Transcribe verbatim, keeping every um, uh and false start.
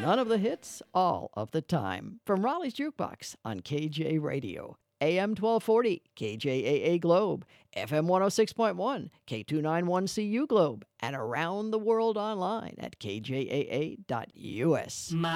None of the hits, all of the time. From Raleigh's Jukebox on K J Radio, A M twelve forty, K J A A Globe, F M one oh six point one, K two ninety-one C U Globe, and around the world online at K J A A dot U S.